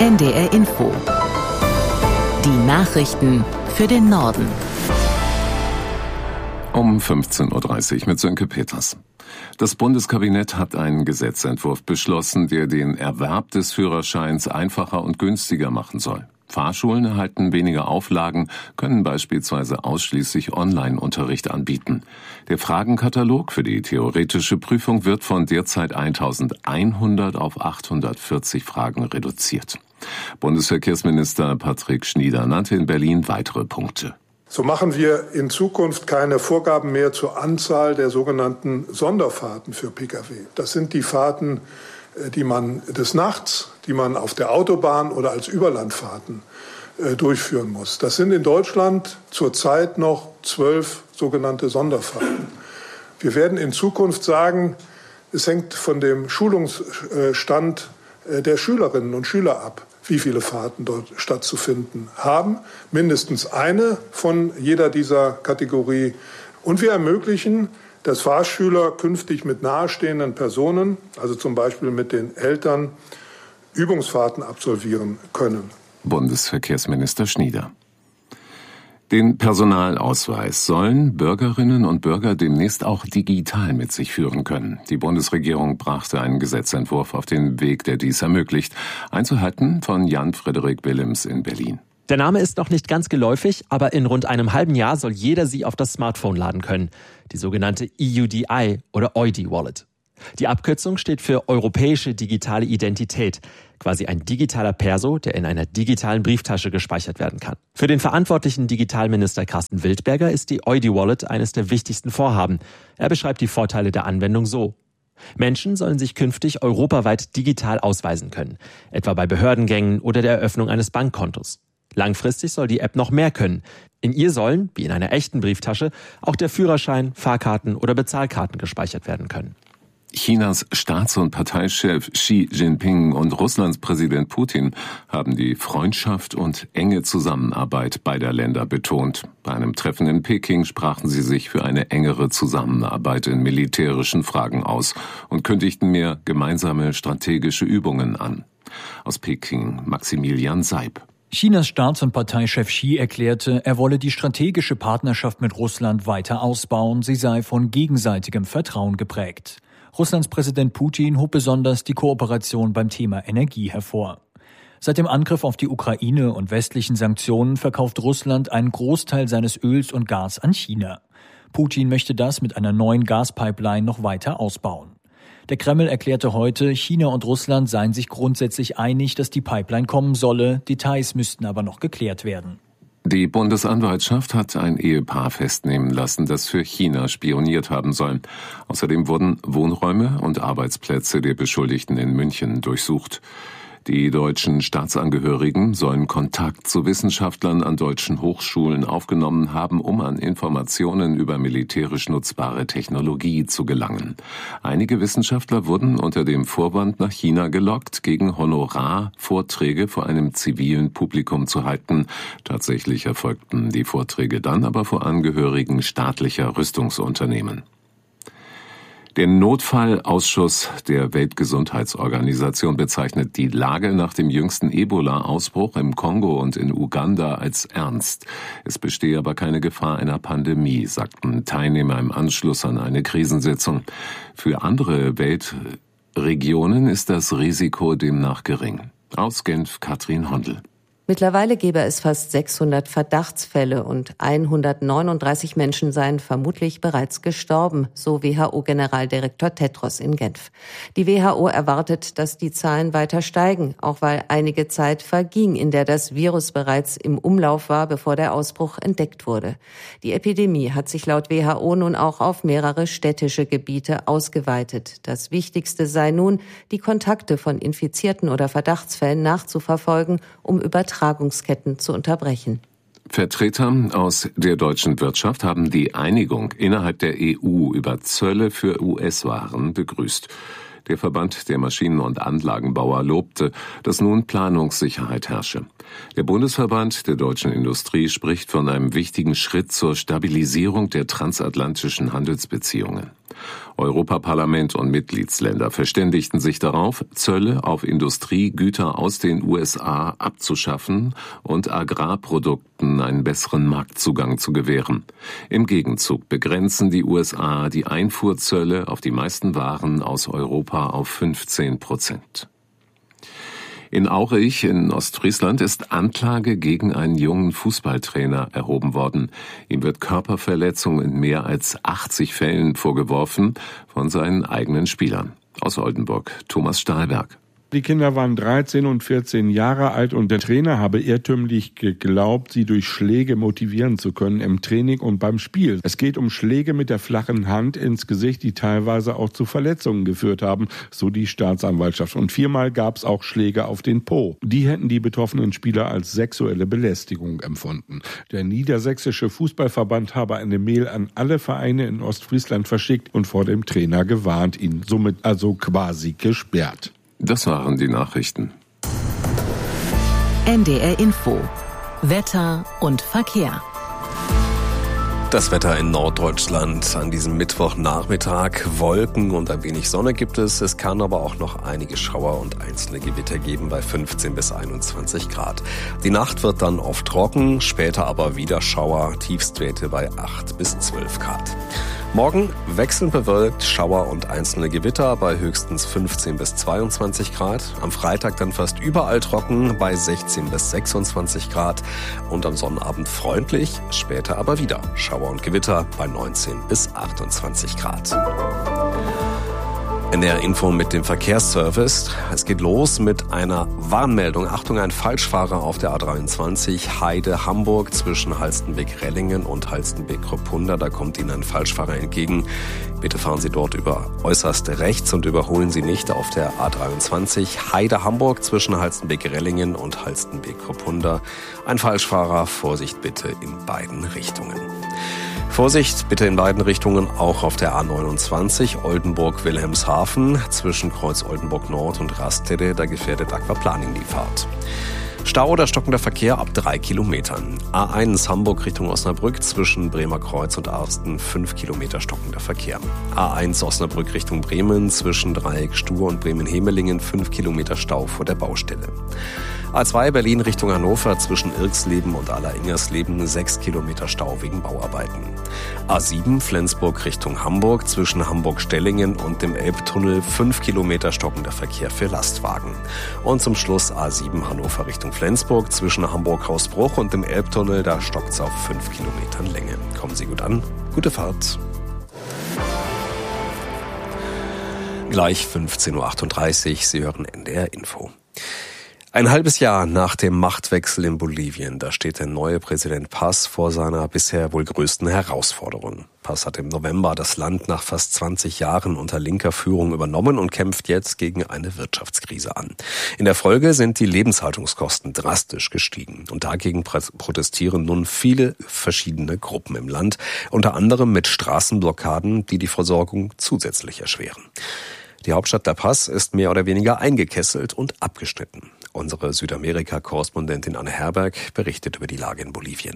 NDR Info. Die Nachrichten für den Norden. Um 15.30 Uhr mit Sönke Peters. Das Bundeskabinett hat einen Gesetzentwurf beschlossen, der den Erwerb des Führerscheins einfacher und günstiger machen soll. Fahrschulen erhalten weniger Auflagen, können beispielsweise ausschließlich Online-Unterricht anbieten. Der Fragenkatalog für die theoretische Prüfung wird von derzeit 1100 auf 840 Fragen reduziert. Bundesverkehrsminister Patrick Schnieder nannte in Berlin weitere Punkte. So machen wir in Zukunft keine Vorgaben mehr zur Anzahl der sogenannten Sonderfahrten für Pkw. Das sind die Fahrten, die man des Nachts, die man auf der Autobahn oder als Überlandfahrten durchführen muss. Das sind in Deutschland zurzeit noch 12 sogenannte Sonderfahrten. Wir werden in Zukunft sagen, es hängt von dem Schulungsstand der Schülerinnen und Schüler ab, wie viele Fahrten dort stattzufinden haben. Mindestens eine von jeder dieser Kategorie. Und wir ermöglichen, dass Fahrschüler künftig mit nahestehenden Personen, also zum Beispiel mit den Eltern, Übungsfahrten absolvieren können. Bundesverkehrsminister Schnieder. Den Personalausweis sollen Bürgerinnen und Bürger demnächst auch digital mit sich führen können. Die Bundesregierung brachte einen Gesetzentwurf auf den Weg, der dies ermöglicht. Einzelheiten von Jan-Frederik Willems in Berlin. Der Name ist noch nicht ganz geläufig, aber in rund einem halben Jahr soll jeder sie auf das Smartphone laden können. Die sogenannte EUDI oder EUDI-Wallet. Die Abkürzung steht für Europäische Digitale Identität, quasi ein digitaler Perso, der in einer digitalen Brieftasche gespeichert werden kann. Für den verantwortlichen Digitalminister Carsten Wildberger ist die EUDI-Wallet eines der wichtigsten Vorhaben. Er beschreibt die Vorteile der Anwendung so. Menschen sollen sich künftig europaweit digital ausweisen können, etwa bei Behördengängen oder der Eröffnung eines Bankkontos. Langfristig soll die App noch mehr können. In ihr sollen, wie in einer echten Brieftasche, auch der Führerschein, Fahrkarten oder Bezahlkarten gespeichert werden können. Chinas Staats- und Parteichef Xi Jinping und Russlands Präsident Putin haben die Freundschaft und enge Zusammenarbeit beider Länder betont. Bei einem Treffen in Peking sprachen sie sich für eine engere Zusammenarbeit in militärischen Fragen aus und kündigten mehr gemeinsame strategische Übungen an. Aus Peking Maximilian Seib. Chinas Staats- und Parteichef Xi erklärte, er wolle die strategische Partnerschaft mit Russland weiter ausbauen, sie sei von gegenseitigem Vertrauen geprägt. Russlands Präsident Putin hob besonders die Kooperation beim Thema Energie hervor. Seit dem Angriff auf die Ukraine und westlichen Sanktionen verkauft Russland einen Großteil seines Öls und Gas an China. Putin möchte das mit einer neuen Gaspipeline noch weiter ausbauen. Der Kreml erklärte heute, China und Russland seien sich grundsätzlich einig, dass die Pipeline kommen solle. Details müssten aber noch geklärt werden. Die Bundesanwaltschaft hat ein Ehepaar festnehmen lassen, das für China spioniert haben soll. Außerdem wurden Wohnräume und Arbeitsplätze der Beschuldigten in München durchsucht. Die deutschen Staatsangehörigen sollen Kontakt zu Wissenschaftlern an deutschen Hochschulen aufgenommen haben, um an Informationen über militärisch nutzbare Technologie zu gelangen. Einige Wissenschaftler wurden unter dem Vorwand nach China gelockt, gegen Honorar Vorträge vor einem zivilen Publikum zu halten. Tatsächlich erfolgten die Vorträge dann aber vor Angehörigen staatlicher Rüstungsunternehmen. Der Notfallausschuss der Weltgesundheitsorganisation bezeichnet die Lage nach dem jüngsten Ebola-Ausbruch im Kongo und in Uganda als ernst. Es bestehe aber keine Gefahr einer Pandemie, sagten Teilnehmer im Anschluss an eine Krisensitzung. Für andere Weltregionen ist das Risiko demnach gering. Aus Genf Katrin Hondel. Mittlerweile gäbe es fast 600 Verdachtsfälle und 139 Menschen seien vermutlich bereits gestorben, so WHO-Generaldirektor Tedros in Genf. Die WHO erwartet, dass die Zahlen weiter steigen, auch weil einige Zeit verging, in der das Virus bereits im Umlauf war, bevor der Ausbruch entdeckt wurde. Die Epidemie hat sich laut WHO nun auch auf mehrere städtische Gebiete ausgeweitet. Das Wichtigste sei nun, die Kontakte von Infizierten oder Verdachtsfällen nachzuverfolgen, um Übertragungsketten zu unterbrechen. Vertreter aus der deutschen Wirtschaft haben die Einigung innerhalb der EU über Zölle für US-Waren begrüßt. Der Verband der Maschinen- und Anlagenbauer lobte, dass nun Planungssicherheit herrsche. Der Bundesverband der deutschen Industrie spricht von einem wichtigen Schritt zur Stabilisierung der transatlantischen Handelsbeziehungen. Europaparlament und Mitgliedsländer verständigten sich darauf, Zölle auf Industriegüter aus den USA abzuschaffen und Agrarprodukten einen besseren Marktzugang zu gewähren. Im Gegenzug begrenzen die USA die Einfuhrzölle auf die meisten Waren aus Europa auf 15%. In Aurich in Ostfriesland ist Anklage gegen einen jungen Fußballtrainer erhoben worden. Ihm wird Körperverletzung in mehr als 80 Fällen vorgeworfen von seinen eigenen Spielern. Aus Oldenburg, Thomas Stahlberg. Die Kinder waren 13 und 14 Jahre alt und der Trainer habe irrtümlich geglaubt, sie durch Schläge motivieren zu können im Training und beim Spiel. Es geht um Schläge mit der flachen Hand ins Gesicht, die teilweise auch zu Verletzungen geführt haben, so die Staatsanwaltschaft. Und 4-mal gab es auch Schläge auf den Po. Die hätten die betroffenen Spieler als sexuelle Belästigung empfunden. Der Niedersächsische Fußballverband habe eine Mail an alle Vereine in Ostfriesland verschickt und vor dem Trainer gewarnt, ihn somit also quasi gesperrt. Das waren die Nachrichten. NDR Info. Wetter und Verkehr. Das Wetter in Norddeutschland an diesem Mittwochnachmittag. Wolken und ein wenig Sonne gibt es. Es kann aber auch noch einige Schauer und einzelne Gewitter geben bei 15 bis 21 Grad. Die Nacht wird dann oft trocken, später aber wieder Schauer, Tiefstwerte bei 8 bis 12 Grad. Morgen wechselnd bewölkt, Schauer und einzelne Gewitter bei höchstens 15 bis 22 Grad. Am Freitag dann fast überall trocken bei 16 bis 26 Grad. Und am Sonnabend freundlich, später aber wieder Schauer und Gewitter bei 19 bis 28 Grad. NDR Info mit dem Verkehrsservice. Es geht los mit einer Warnmeldung. Achtung, ein Falschfahrer auf der A23 Heide-Hamburg zwischen Halstenbek-Rellingen und Halstenbek-Kropunda. Da kommt Ihnen ein Falschfahrer entgegen. Bitte fahren Sie dort über äußerst rechts und überholen Sie nicht auf der A23 Heide-Hamburg zwischen Halstenbek-Rellingen und Halstenbek-Kropunda. Ein Falschfahrer, Vorsicht bitte in beiden Richtungen. Vorsicht bitte in beiden Richtungen auch auf der A29 Oldenburg-Wilhelmshaven zwischen Kreuz Oldenburg Nord und Rastede, da gefährdet Aquaplaning die Fahrt. Stau oder stockender Verkehr ab 3 Kilometern. A1 Hamburg Richtung Osnabrück zwischen Bremer Kreuz und Arsten 5 Kilometer stockender Verkehr. A1 Osnabrück Richtung Bremen zwischen Dreieck Stur und Bremen-Hemelingen 5 Kilometer Stau vor der Baustelle. A2 Berlin Richtung Hannover zwischen Irksleben und Aller-Ingersleben 6 Kilometer Stau wegen Bauarbeiten. A7 Flensburg Richtung Hamburg zwischen Hamburg-Stellingen und dem Elbtunnel 5 Kilometer stockender Verkehr für Lastwagen. Und zum Schluss A7 Hannover Richtung Flensburg zwischen Hamburg-Hausbruch und dem Elbtunnel, da stockt's auf 5 Kilometern Länge. Kommen Sie gut an, gute Fahrt. Gleich 15.38 Uhr, Sie hören NDR Info. Ein halbes Jahr nach dem Machtwechsel in Bolivien, da steht der neue Präsident Paz vor seiner bisher wohl größten Herausforderung. Paz hat im November das Land nach fast 20 Jahren unter linker Führung übernommen und kämpft jetzt gegen eine Wirtschaftskrise an. In der Folge sind die Lebenshaltungskosten drastisch gestiegen. Und dagegen protestieren nun viele verschiedene Gruppen im Land, unter anderem mit Straßenblockaden, die die Versorgung zusätzlich erschweren. Die Hauptstadt La Paz ist mehr oder weniger eingekesselt und abgeschnitten. Unsere Südamerika-Korrespondentin Anne Herberg berichtet über die Lage in Bolivien.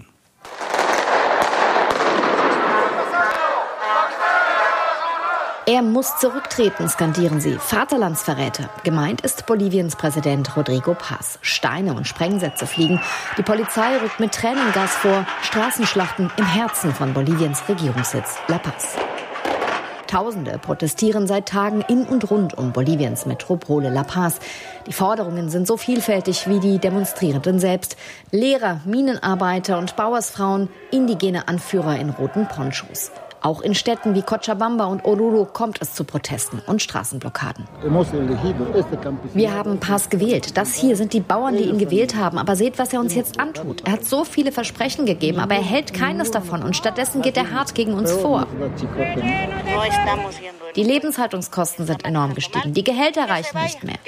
Er muss zurücktreten, skandieren sie. Vaterlandsverräter. Gemeint ist Boliviens Präsident Rodrigo Paz. Steine und Sprengsätze fliegen. Die Polizei rückt mit Tränengas vor. Straßenschlachten im Herzen von Boliviens Regierungssitz La Paz. Tausende protestieren seit Tagen in und rund um Boliviens Metropole La Paz. Die Forderungen sind so vielfältig wie die Demonstrierenden selbst. Lehrer, Minenarbeiter und Bauersfrauen, indigene Anführer in roten Ponchos. Auch in Städten wie Cochabamba und Oruro kommt es zu Protesten und Straßenblockaden. Wir haben Paz gewählt. Das hier sind die Bauern, die ihn gewählt haben. Aber seht, was er uns jetzt antut. Er hat so viele Versprechen gegeben, aber er hält keines davon. Und stattdessen geht er hart gegen uns vor. Die Lebenshaltungskosten sind enorm gestiegen. Die Gehälter reichen nicht mehr.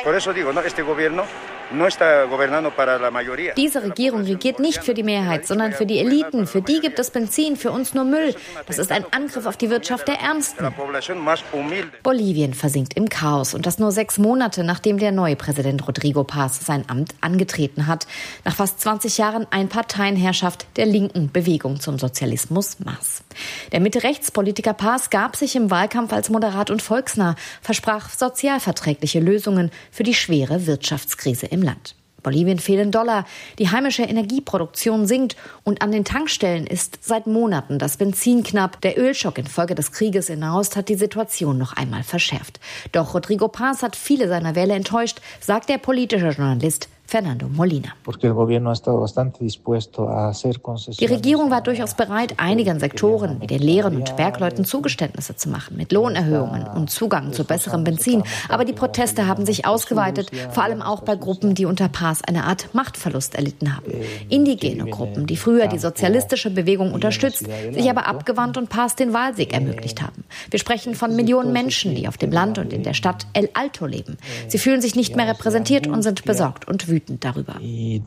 Diese Regierung regiert nicht für die Mehrheit, sondern für die Eliten. Für die gibt es Benzin, für uns nur Müll. Das ist ein Angriff auf die Wirtschaft der Ärmsten. Bolivien versinkt im Chaos und das nur 6 Monate, nachdem der neue Präsident Rodrigo Paz sein Amt angetreten hat. Nach fast 20 Jahren Einparteienherrschaft der linken Bewegung zum Sozialismus MAS. Der Mitte-Rechts-Politiker Paz gab sich im Wahlkampf als moderat und volksnah, versprach sozialverträgliche Lösungen für die schwere Wirtschaftskrise im Land. Bolivien fehlen Dollar, die heimische Energieproduktion sinkt und an den Tankstellen ist seit Monaten das Benzin knapp. Der Ölschock infolge des Krieges in Nahost hat die Situation noch einmal verschärft. Doch Rodrigo Paz hat viele seiner Wähler enttäuscht, sagt der politische Journalist Fernando Molina. Die Regierung war durchaus bereit, einigen Sektoren wie den Lehren und Bergleuten Zugeständnisse zu machen, mit Lohnerhöhungen und Zugang zu besserem Benzin. Aber die Proteste haben sich ausgeweitet, vor allem auch bei Gruppen, die unter Paz eine Art Machtverlust erlitten haben. Indigene Gruppen, die früher die sozialistische Bewegung unterstützt, sich aber abgewandt und Paz den Wahlsieg ermöglicht haben. Wir sprechen von Millionen Menschen, die auf dem Land und in der Stadt El Alto leben. Sie fühlen sich nicht mehr repräsentiert und sind besorgt und wütend darüber. Die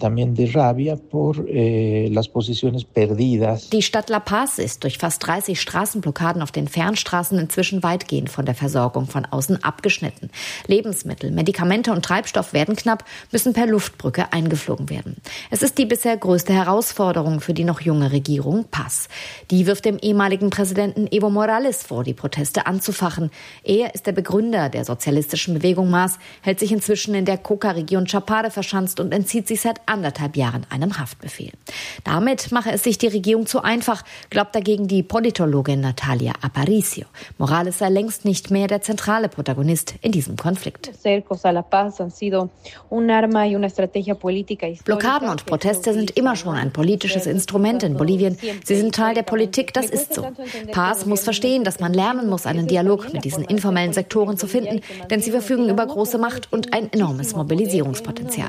Stadt La Paz ist durch fast 30 Straßenblockaden auf den Fernstraßen inzwischen weitgehend von der Versorgung von außen abgeschnitten. Lebensmittel, Medikamente und Treibstoff werden knapp, müssen per Luftbrücke eingeflogen werden. Es ist die bisher größte Herausforderung für die noch junge Regierung Paz. Die wirft dem ehemaligen Präsidenten Evo Morales vor, die Proteste anzufachen. Er ist der Begründer der sozialistischen Bewegung MAS, hält sich inzwischen in der Coca-Region Chapare verschanzt und entzieht sich seit 1,5 Jahren einem Haftbefehl. Damit mache es sich die Regierung zu einfach, glaubt dagegen die Politologin Natalia Aparicio. Morales sei längst nicht mehr der zentrale Protagonist in diesem Konflikt. Blockaden und Proteste sind immer schon ein politisches Instrument in Bolivien. Sie sind Teil der Politik, das ist so. Paz muss verstehen, dass man lernen muss, einen Dialog mit diesen informellen Sektoren zu finden, denn sie verfügen über große Macht und ein enormes Mobilisierungspotenzial.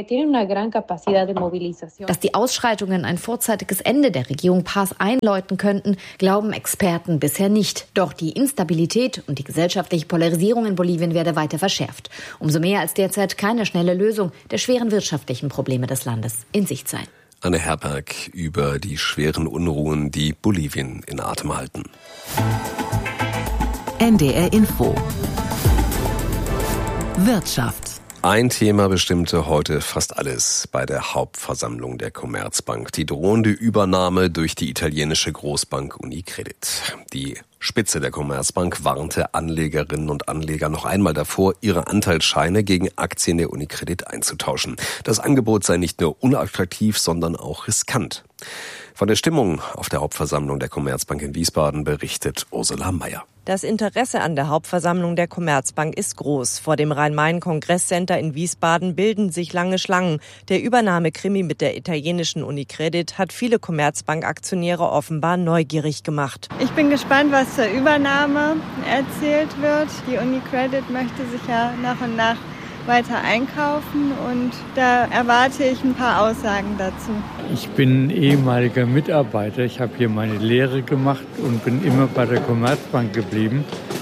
Dass die Ausschreitungen ein vorzeitiges Ende der Regierung Paz einläuten könnten, glauben Experten bisher nicht. Doch die Instabilität und die gesellschaftliche Polarisierung in Bolivien werde weiter verschärft. Umso mehr als derzeit keine schnelle Lösung der schweren wirtschaftlichen Probleme des Landes in Sicht sei. Anne Herberg über die schweren Unruhen, die Bolivien in Atem halten. NDR Info. Wirtschaft. Ein Thema bestimmte heute fast alles bei der Hauptversammlung der Commerzbank. Die drohende Übernahme durch die italienische Großbank Unicredit. Die Spitze der Commerzbank warnte Anlegerinnen und Anleger noch einmal davor, ihre Anteilsscheine gegen Aktien der Unicredit einzutauschen. Das Angebot sei nicht nur unattraktiv, sondern auch riskant. Von der Stimmung auf der Hauptversammlung der Commerzbank in Wiesbaden berichtet Ursula Mayer. Das Interesse an der Hauptversammlung der Commerzbank ist groß. Vor dem Rhein-Main-Kongresscenter in Wiesbaden bilden sich lange Schlangen. Der Übernahmekrimi mit der italienischen Unicredit hat viele Commerzbank-Aktionäre offenbar neugierig gemacht. Ich bin gespannt, was zur Übernahme erzählt wird. Die Unicredit möchte sich ja nach und nach weiter einkaufen und da erwarte ich ein paar Aussagen dazu. Ich bin ehemaliger Mitarbeiter. Ich habe hier meine Lehre gemacht und bin immer bei der Commerzbank geblieben.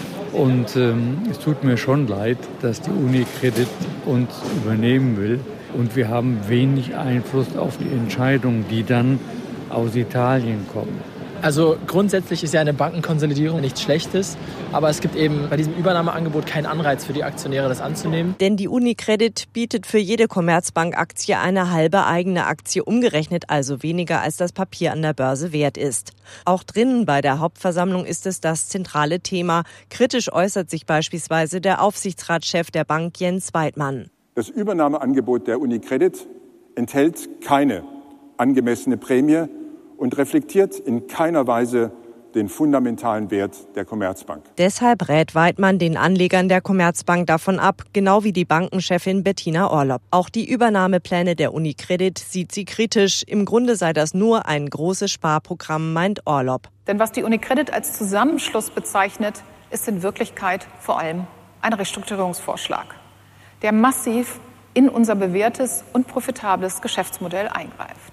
Und es tut mir schon leid, dass die Unicredit uns übernehmen will. Und wir haben wenig Einfluss auf die Entscheidungen, die dann aus Italien kommen. Also grundsätzlich ist ja eine Bankenkonsolidierung nichts Schlechtes, aber es gibt eben bei diesem Übernahmeangebot keinen Anreiz für die Aktionäre, das anzunehmen. Denn die Unicredit bietet für jede Commerzbank-Aktie eine halbe eigene Aktie, umgerechnet also weniger als das Papier an der Börse wert ist. Auch drinnen bei der Hauptversammlung ist es das zentrale Thema. Kritisch äußert sich beispielsweise der Aufsichtsratschef der Bank Jens Weidmann. Das Übernahmeangebot der Unicredit enthält keine angemessene Prämie und reflektiert in keiner Weise den fundamentalen Wert der Commerzbank. Deshalb rät Weidmann den Anlegern der Commerzbank davon ab, genau wie die Bankenchefin Bettina Orlopp. Auch die Übernahmepläne der Unicredit sieht sie kritisch. Im Grunde sei das nur ein großes Sparprogramm, meint Orlopp. Denn was die Unicredit als Zusammenschluss bezeichnet, ist in Wirklichkeit vor allem ein Restrukturierungsvorschlag, der massiv in unser bewährtes und profitables Geschäftsmodell eingreift.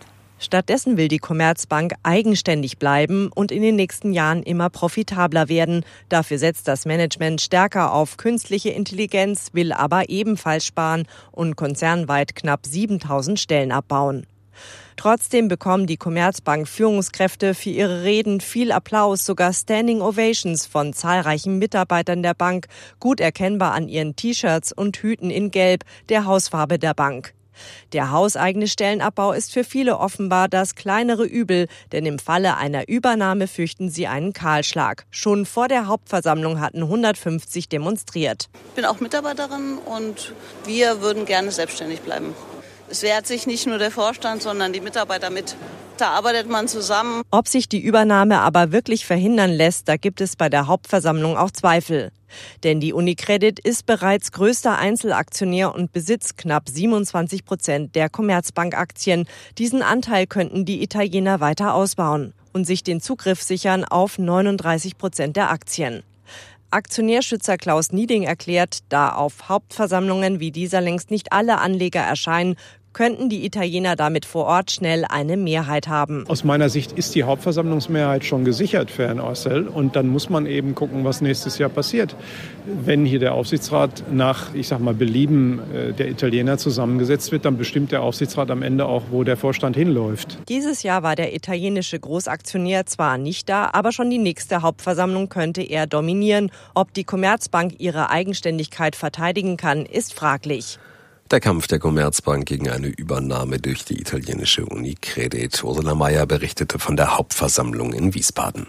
Stattdessen will die Commerzbank eigenständig bleiben und in den nächsten Jahren immer profitabler werden. Dafür setzt das Management stärker auf künstliche Intelligenz, will aber ebenfalls sparen und konzernweit knapp 7.000 Stellen abbauen. Trotzdem bekommen die Commerzbank-Führungskräfte für ihre Reden viel Applaus, sogar Standing Ovations von zahlreichen Mitarbeitern der Bank, gut erkennbar an ihren T-Shirts und Hüten in Gelb, der Hausfarbe der Bank. Der hauseigene Stellenabbau ist für viele offenbar das kleinere Übel, denn im Falle einer Übernahme fürchten sie einen Kahlschlag. Schon vor der Hauptversammlung hatten 150 demonstriert. Ich bin auch Mitarbeiterin und wir würden gerne selbstständig bleiben. Es wehrt sich nicht nur der Vorstand, sondern die Mitarbeiter mit. Da arbeitet man zusammen. Ob sich die Übernahme aber wirklich verhindern lässt, da gibt es bei der Hauptversammlung auch Zweifel. Denn die UniCredit ist bereits größter Einzelaktionär und besitzt knapp 27% der Commerzbank-Aktien. Diesen Anteil könnten die Italiener weiter ausbauen und sich den Zugriff sichern auf 39% der Aktien. Aktionärschützer Klaus Nieding erklärt, da auf Hauptversammlungen wie dieser längst nicht alle Anleger erscheinen, könnten die Italiener damit vor Ort schnell eine Mehrheit haben. Aus meiner Sicht ist die Hauptversammlungsmehrheit schon gesichert für Herrn Orcel. Und dann muss man eben gucken, was nächstes Jahr passiert. Wenn hier der Aufsichtsrat nach, Belieben der Italiener zusammengesetzt wird, dann bestimmt der Aufsichtsrat am Ende auch, wo der Vorstand hinläuft. Dieses Jahr war der italienische Großaktionär zwar nicht da, aber schon die nächste Hauptversammlung könnte er dominieren. Ob die Commerzbank ihre Eigenständigkeit verteidigen kann, ist fraglich. Der Kampf der Commerzbank gegen eine Übernahme durch die italienische UniCredit. Ursula Mayer berichtete von der Hauptversammlung in Wiesbaden.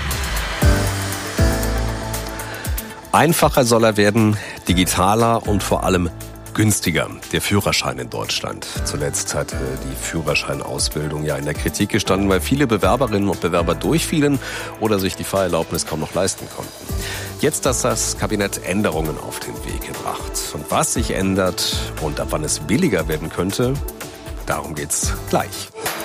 Einfacher soll er werden, digitaler und vor allem günstiger. Der Führerschein in Deutschland. Zuletzt hatte die Führerscheinausbildung ja in der Kritik gestanden, weil viele Bewerberinnen und Bewerber durchfielen oder sich die Fahrerlaubnis kaum noch leisten konnten. Jetzt hat das Kabinett Änderungen auf den Weg gebracht. Und was sich ändert und ab wann es billiger werden könnte, darum geht's gleich.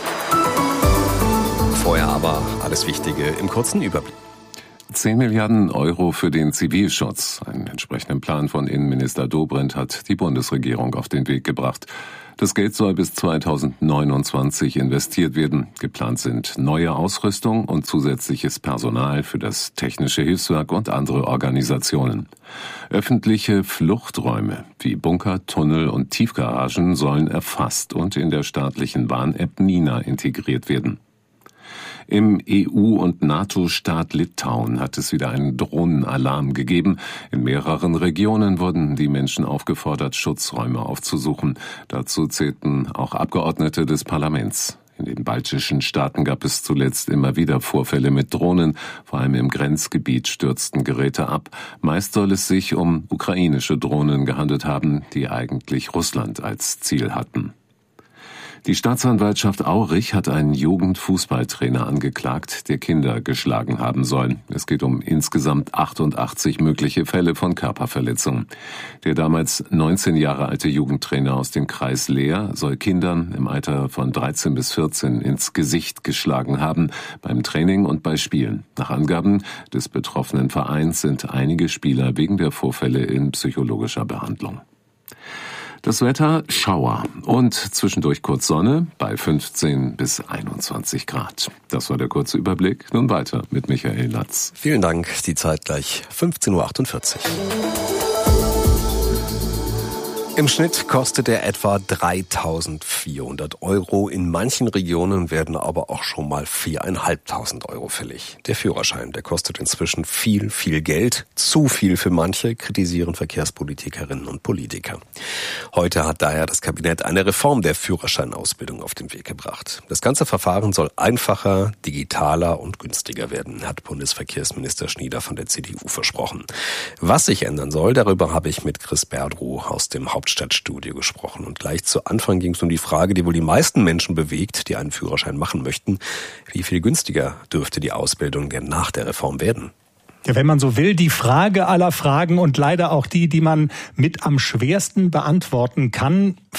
Vorher aber alles Wichtige im kurzen Überblick. 10 Milliarden Euro für den Zivilschutz. Einen entsprechenden Plan von Innenminister Dobrindt hat die Bundesregierung auf den Weg gebracht. Das Geld soll bis 2029 investiert werden. Geplant sind neue Ausrüstung und zusätzliches Personal für das Technische Hilfswerk und andere Organisationen. Öffentliche Fluchträume wie Bunker, Tunnel und Tiefgaragen sollen erfasst und in der staatlichen Warn-App Nina integriert werden. Im EU- und NATO-Staat Litauen hat es wieder einen Drohnenalarm gegeben. In mehreren Regionen wurden die Menschen aufgefordert, Schutzräume aufzusuchen. Dazu zählten auch Abgeordnete des Parlaments. In den baltischen Staaten gab es zuletzt immer wieder Vorfälle mit Drohnen. Vor allem im Grenzgebiet stürzten Geräte ab. Meist soll es sich um ukrainische Drohnen gehandelt haben, die eigentlich Russland als Ziel hatten. Die Staatsanwaltschaft Aurich hat einen Jugendfußballtrainer angeklagt, der Kinder geschlagen haben soll. Es geht um insgesamt 88 mögliche Fälle von Körperverletzungen. Der damals 19 Jahre alte Jugendtrainer aus dem Kreis Leer soll Kindern im Alter von 13 bis 14 ins Gesicht geschlagen haben, beim Training und bei Spielen. Nach Angaben des betroffenen Vereins sind einige Spieler wegen der Vorfälle in psychologischer Behandlung. Das Wetter Schauer und zwischendurch kurz Sonne bei 15 bis 21 Grad. Das war der kurze Überblick. Nun weiter mit Michael Latz. Vielen Dank. Die Zeit gleich 15.48 Uhr. Im Schnitt kostet er etwa 3.400 Euro. In manchen Regionen werden aber auch schon mal 4.500 Euro fällig. Der Führerschein, der kostet inzwischen viel, viel Geld. Zu viel für manche, kritisieren Verkehrspolitikerinnen und Politiker. Heute hat daher das Kabinett eine Reform der Führerscheinausbildung auf den Weg gebracht. Das ganze Verfahren soll einfacher, digitaler und günstiger werden, hat Bundesverkehrsminister Schnieder von der CDU versprochen. Was sich ändern soll, darüber habe ich mit Chris Berdruh aus dem Hauptstadtstudio gesprochen. Und gleich zu Anfang ging es um die Frage, die wohl die meisten Menschen bewegt, die einen Führerschein machen möchten. Wie viel günstiger dürfte die Ausbildung denn nach der Reform werden? Ja, wenn man so will, die Frage aller Fragen und leider auch die man mit am schwersten beantworten kann.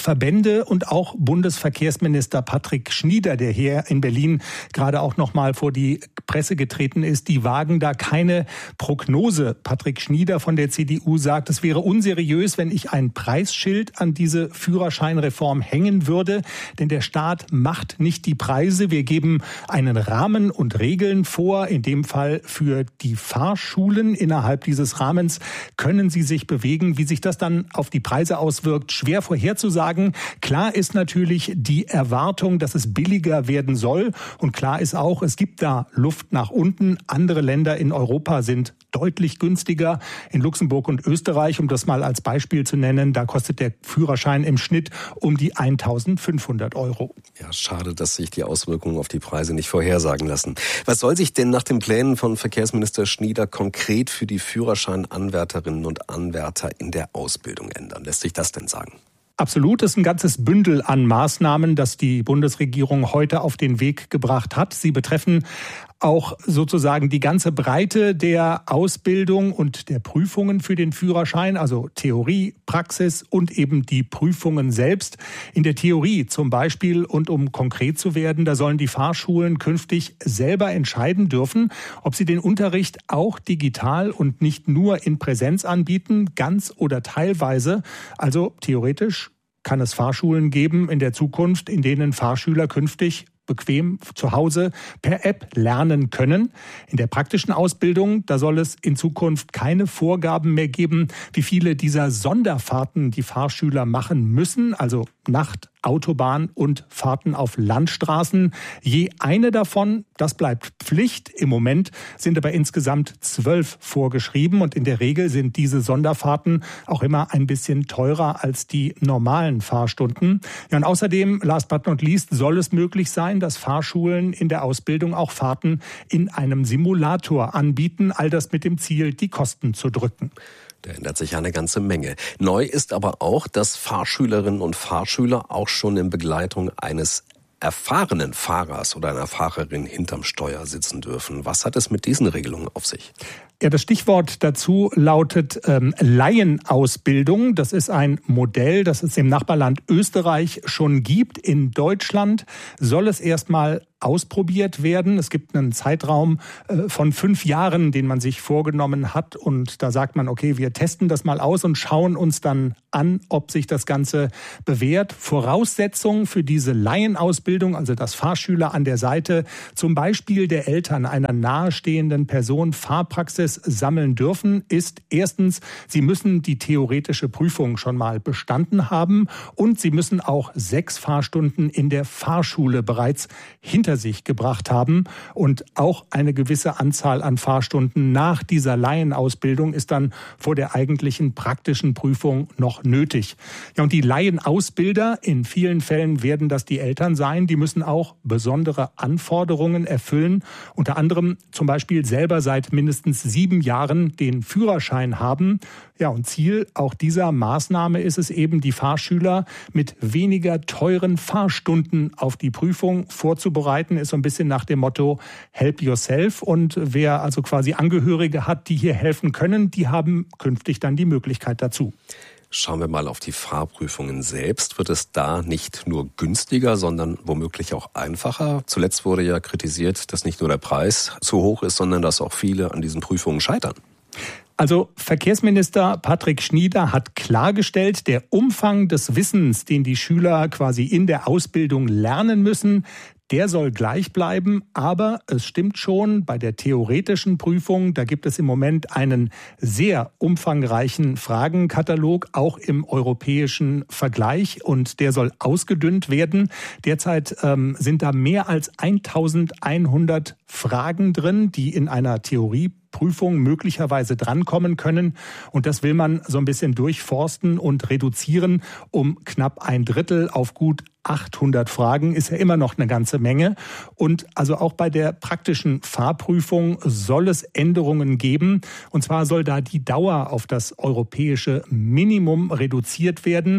Verbände und auch Bundesverkehrsminister Patrick Schnieder, der hier in Berlin gerade auch noch mal vor die Presse getreten ist, die wagen da keine Prognose. Patrick Schnieder von der CDU sagt, es wäre unseriös, wenn ich ein Preisschild an diese Führerscheinreform hängen würde, denn der Staat macht nicht die Preise. Wir geben einen Rahmen und Regeln vor, in dem Fall für die Fahrschulen. Innerhalb dieses Rahmens können sie sich bewegen. Wie sich das dann auf die Preise auswirkt, schwer vorherzusagen. Klar ist natürlich die Erwartung, dass es billiger werden soll. Und klar ist auch, es gibt da Luft nach unten. Andere Länder in Europa sind deutlich günstiger. In Luxemburg und Österreich, um das mal als Beispiel zu nennen, da kostet der Führerschein im Schnitt um die 1.500 €. Ja, schade, dass sich die Auswirkungen auf die Preise nicht vorhersagen lassen. Was soll sich denn nach den Plänen von Verkehrsminister Schnieder konkret für die Führerscheinanwärterinnen und Anwärter in der Ausbildung ändern? Lässt sich das denn sagen? Absolut, es ist ein ganzes Bündel an Maßnahmen, das die Bundesregierung heute auf den Weg gebracht hat. Sie betreffen auch sozusagen die ganze Breite der Ausbildung und der Prüfungen für den Führerschein, also Theorie, Praxis und eben die Prüfungen selbst. In der Theorie zum Beispiel, und um konkret zu werden, da sollen die Fahrschulen künftig selber entscheiden dürfen, ob sie den Unterricht auch digital und nicht nur in Präsenz anbieten, ganz oder teilweise. Also theoretisch kann es Fahrschulen geben in der Zukunft, in denen Fahrschüler künftig bequem zu Hause per App lernen können. In der praktischen Ausbildung, da soll es in Zukunft keine Vorgaben mehr geben, wie viele dieser Sonderfahrten die Fahrschüler machen müssen, also Nacht, Autobahn und Fahrten auf Landstraßen. Je eine davon, das bleibt Pflicht. Im Moment sind aber insgesamt 12 vorgeschrieben und in der Regel sind diese Sonderfahrten auch immer ein bisschen teurer als die normalen Fahrstunden. Ja, und außerdem, last but not least, soll es möglich sein, dass Fahrschulen in der Ausbildung auch Fahrten in einem Simulator anbieten. All das mit dem Ziel, die Kosten zu drücken. Da ändert sich eine ganze Menge. Neu ist aber auch, dass Fahrschülerinnen und Fahrschüler auch schon in Begleitung eines erfahrenen Fahrers oder einer Fahrerin hinterm Steuer sitzen dürfen. Was hat es mit diesen Regelungen auf sich? Ja, das Stichwort dazu lautet Laienausbildung. Das ist ein Modell, das es im Nachbarland Österreich schon gibt. In Deutschland soll es erstmal ausprobiert werden. Es gibt einen Zeitraum von 5 Jahren, den man sich vorgenommen hat. Und da sagt man, okay, wir testen das mal aus und schauen uns dann an, ob sich das Ganze bewährt. Voraussetzung für diese Laienausbildung, also dass Fahrschüler an der Seite zum Beispiel der Eltern einer nahestehenden Person Fahrpraxis sammeln dürfen, ist erstens, sie müssen die theoretische Prüfung schon mal bestanden haben und sie müssen auch 6 Fahrstunden in der Fahrschule bereits hinter sich gebracht haben. Und auch eine gewisse Anzahl an Fahrstunden nach dieser Laienausbildung ist dann vor der eigentlichen praktischen Prüfung noch nötig. Ja, und die Laienausbilder, in vielen Fällen werden das die Eltern sein, die müssen auch besondere Anforderungen erfüllen. Unter anderem zum Beispiel selber seit mindestens 7 Jahren den Führerschein haben. Ja, und Ziel auch dieser Maßnahme ist es eben, die Fahrschüler mit weniger teuren Fahrstunden auf die Prüfung vorzubereiten, ist so ein bisschen nach dem Motto Help Yourself. Und wer also quasi Angehörige hat, die hier helfen können, die haben künftig dann die Möglichkeit dazu. Schauen wir mal auf die Fahrprüfungen selbst. Wird es da nicht nur günstiger, sondern womöglich auch einfacher? Zuletzt wurde ja kritisiert, dass nicht nur der Preis zu hoch ist, sondern dass auch viele an diesen Prüfungen scheitern. Also Verkehrsminister Patrick Schnieder hat klargestellt, der Umfang des Wissens, den die Schüler quasi in der Ausbildung lernen müssen, der soll gleich bleiben, aber es stimmt schon, bei der theoretischen Prüfung, da gibt es im Moment einen sehr umfangreichen Fragenkatalog, auch im europäischen Vergleich, und der soll ausgedünnt werden. Derzeit sind da mehr als 1100 Fragen drin, die in einer Theorieprüfung möglicherweise drankommen können. Und das will man so ein bisschen durchforsten und reduzieren um knapp 1/3 auf gut 800 Fragen, ist ja immer noch eine ganze Menge. Und also auch bei der praktischen Fahrprüfung soll es Änderungen geben. Und zwar soll da die Dauer auf das europäische Minimum reduziert werden.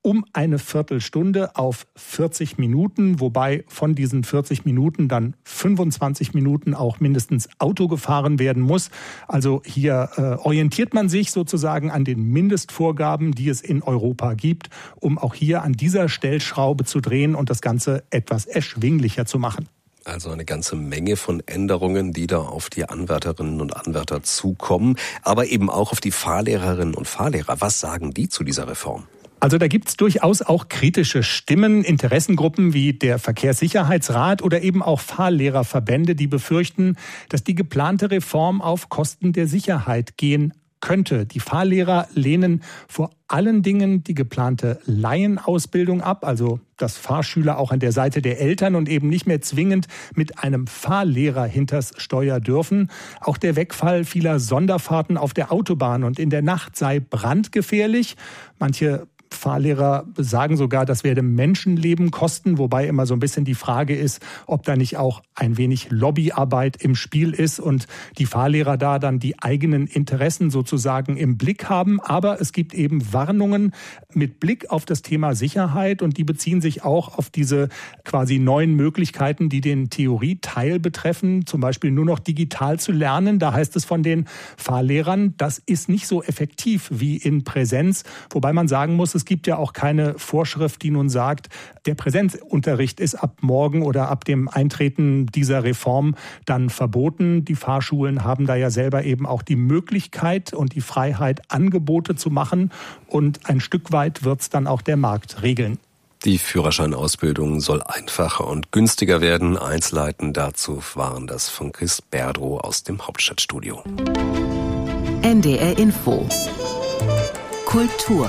um eine Viertelstunde auf 40 Minuten, wobei von diesen 40 Minuten dann 25 Minuten auch mindestens Auto gefahren werden muss. Also hier orientiert man sich sozusagen an den Mindestvorgaben, die es in Europa gibt, um auch hier an dieser Stellschraube zu drehen und das Ganze etwas erschwinglicher zu machen. Also eine ganze Menge von Änderungen, die da auf die Anwärterinnen und Anwärter zukommen, aber eben auch auf die Fahrlehrerinnen und Fahrlehrer. Was sagen die zu dieser Reform? Also da gibt's durchaus auch kritische Stimmen, Interessengruppen wie der Verkehrssicherheitsrat oder eben auch Fahrlehrerverbände, die befürchten, dass die geplante Reform auf Kosten der Sicherheit gehen könnte. Die Fahrlehrer lehnen vor allen Dingen die geplante Laienausbildung ab, also dass Fahrschüler auch an der Seite der Eltern und eben nicht mehr zwingend mit einem Fahrlehrer hinters Steuer dürfen. Auch der Wegfall vieler Sonderfahrten auf der Autobahn und in der Nacht sei brandgefährlich. Manche Fahrlehrer sagen sogar, das werde Menschenleben kosten, wobei immer so ein bisschen die Frage ist, ob da nicht auch ein wenig Lobbyarbeit im Spiel ist und die Fahrlehrer da dann die eigenen Interessen sozusagen im Blick haben. Aber es gibt eben Warnungen mit Blick auf das Thema Sicherheit und die beziehen sich auch auf diese quasi neuen Möglichkeiten, die den Theorieteil betreffen, zum Beispiel nur noch digital zu lernen. Da heißt es von den Fahrlehrern, das ist nicht so effektiv wie in Präsenz, wobei man sagen muss, es gibt ja auch keine Vorschrift, die nun sagt, der Präsenzunterricht ist ab morgen oder ab dem Eintreten dieser Reform dann verboten. Die Fahrschulen haben da ja selber eben auch die Möglichkeit und die Freiheit, Angebote zu machen. Und ein Stück weit wird es dann auch der Markt regeln. Die Führerscheinausbildung soll einfacher und günstiger werden. Einzelheiten dazu waren das von Chris Berdrow aus dem Hauptstadtstudio. NDR Info. Kultur.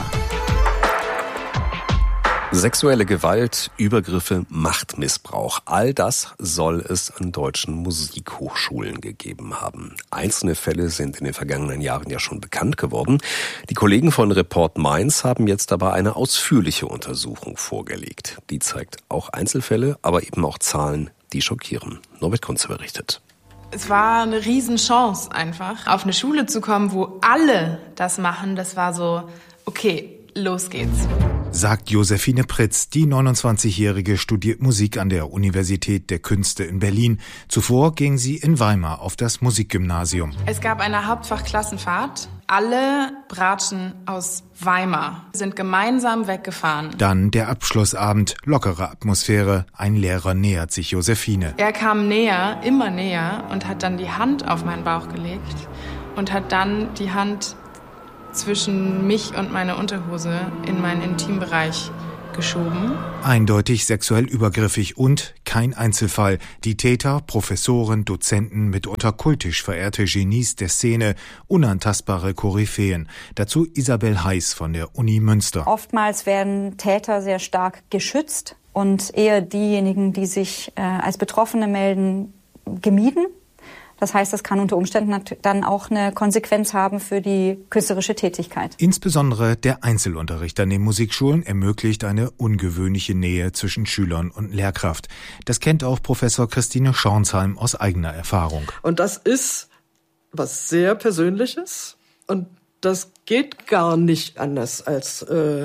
Sexuelle Gewalt, Übergriffe, Machtmissbrauch, all das soll es an deutschen Musikhochschulen gegeben haben. Einzelne Fälle sind in den vergangenen Jahren ja schon bekannt geworden. Die Kollegen von Report Mainz haben jetzt aber eine ausführliche Untersuchung vorgelegt. Die zeigt auch Einzelfälle, aber eben auch Zahlen, die schockieren. Norbert Kunze berichtet. Es war eine Riesenchance einfach, auf eine Schule zu kommen, wo alle das machen. Das war so, okay, los geht's. Sagt Josephine Pritz. Die 29-Jährige studiert Musik an der Universität der Künste in Berlin. Zuvor ging sie in Weimar auf das Musikgymnasium. Es gab eine Hauptfachklassenfahrt. Alle Bratschen aus Weimar sind gemeinsam weggefahren. Dann der Abschlussabend, lockere Atmosphäre. Ein Lehrer nähert sich Josephine. Er kam näher, immer näher und hat dann die Hand auf meinen Bauch gelegt und hat dann die Hand zwischen mich und meine Unterhose in meinen Intimbereich geschoben. Eindeutig sexuell übergriffig und kein Einzelfall. Die Täter, Professoren, Dozenten, mitunter kultisch verehrte Genies der Szene, unantastbare Koryphäen. Dazu Isabel Heiß von der Uni Münster. Oftmals werden Täter sehr stark geschützt und eher diejenigen, die sich als Betroffene melden, gemieden. Das heißt, das kann unter Umständen dann auch eine Konsequenz haben für die künstlerische Tätigkeit. Insbesondere der Einzelunterricht an den Musikschulen ermöglicht eine ungewöhnliche Nähe zwischen Schülern und Lehrkraft. Das kennt auch Professor Christine Schornsheim aus eigener Erfahrung. Und das ist was sehr Persönliches und das geht gar nicht anders, als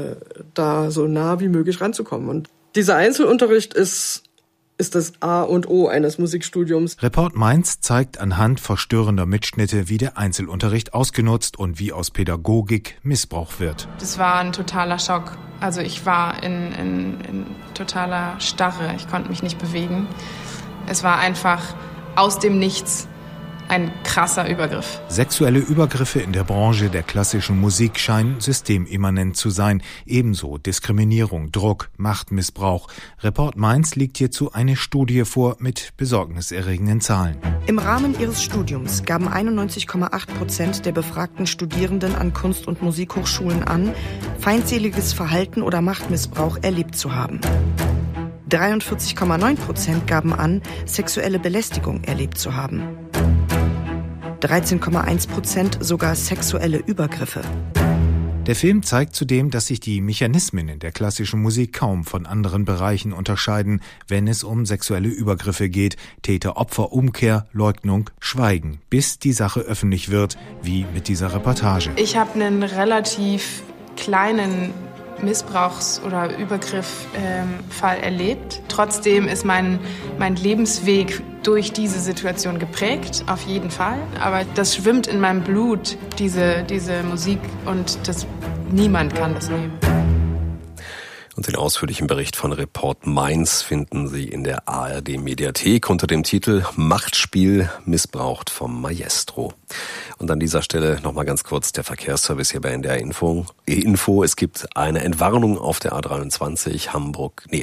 da so nah wie möglich ranzukommen. Und dieser Einzelunterricht ist das A und O eines Musikstudiums. Report Mainz zeigt anhand verstörender Mitschnitte, wie der Einzelunterricht ausgenutzt und wie aus Pädagogik Missbrauch wird. Das war ein totaler Schock. Also ich war in totaler Starre. Ich konnte mich nicht bewegen. Es war einfach aus dem Nichts ein krasser Übergriff. Sexuelle Übergriffe in der Branche der klassischen Musik scheinen systemimmanent zu sein. Ebenso Diskriminierung, Druck, Machtmissbrauch. Report Mainz legt hierzu eine Studie vor mit besorgniserregenden Zahlen. Im Rahmen ihres Studiums gaben 91,8% der befragten Studierenden an Kunst- und Musikhochschulen an, feindseliges Verhalten oder Machtmissbrauch erlebt zu haben. 43,9% gaben an, sexuelle Belästigung erlebt zu haben. 13,1% sogar sexuelle Übergriffe. Der Film zeigt zudem, dass sich die Mechanismen in der klassischen Musik kaum von anderen Bereichen unterscheiden, wenn es um sexuelle Übergriffe geht. Täter-Opfer-Umkehr, Leugnung, Schweigen, bis die Sache öffentlich wird, wie mit dieser Reportage. Ich habe einen relativ kleinen Missbrauchs- oder Übergriffsfall erlebt. Trotzdem ist mein Lebensweg durch diese Situation geprägt, auf jeden Fall. Aber das schwimmt in meinem Blut, diese Musik, und niemand kann das nehmen. Und den ausführlichen Bericht von Report Mainz finden Sie in der ARD-Mediathek unter dem Titel Machtspiel missbraucht vom Maestro. Und an dieser Stelle nochmal ganz kurz der Verkehrsservice hier bei NDR Info. Es gibt eine Entwarnung auf der A23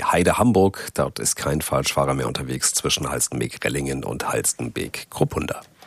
Heide-Hamburg. Dort ist kein Falschfahrer mehr unterwegs zwischen Halstenbek-Rellingen und Halstenbek-Kruppunda.